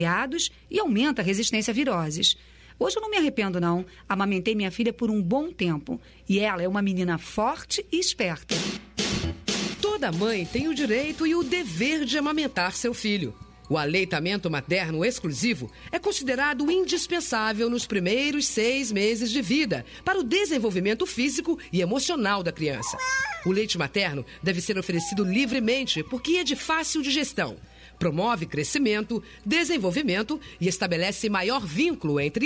e aumenta a resistência a viroses. Hoje eu não me arrependo, não. Amamentei minha filha por um bom tempo. E ela é uma menina forte e esperta. Toda mãe tem o direito e o dever de amamentar seu filho. O aleitamento materno exclusivo é considerado indispensável nos primeiros 6 meses de vida para o desenvolvimento físico e emocional da criança. O leite materno deve ser oferecido livremente porque é de fácil digestão. Promove crescimento, desenvolvimento e estabelece maior vínculo entre